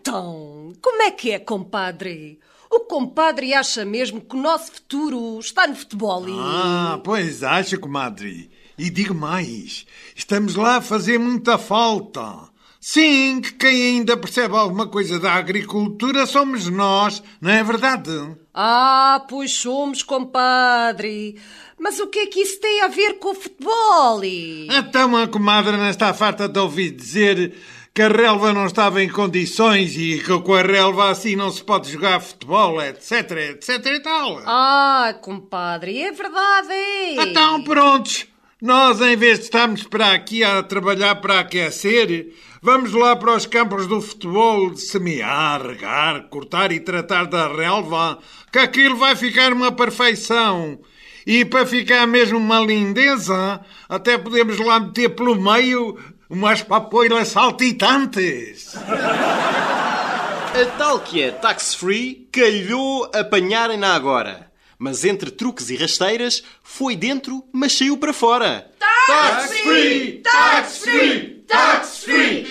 Então, como é que é, compadre? O compadre acha mesmo que o nosso futuro está no futebol e... Pois acha, comadre. E digo mais, estamos lá a fazer muita falta. Sim, que quem ainda percebe alguma coisa da agricultura somos nós, não é verdade? Pois somos, compadre. Mas o que é que isso tem a ver com o futebol? Então a comadre não está farta de ouvir dizer que a relva não estava em condições e que com a relva assim não se pode jogar futebol, etc, etc e tal. Compadre, é verdade. Então prontos, nós em vez de estarmos para aqui a trabalhar para aquecer, vamos lá para os campos do futebol semear, regar, cortar e tratar da relva, que aquilo vai ficar uma perfeição. E para ficar mesmo uma lindeza, até podemos lá meter pelo meio umas papoilas saltitantes. A tal que é tax-free calhou apanharem-na agora. Mas entre truques e rasteiras, foi dentro, mas saiu para fora. Tax-free! Tax-free! Tax-free!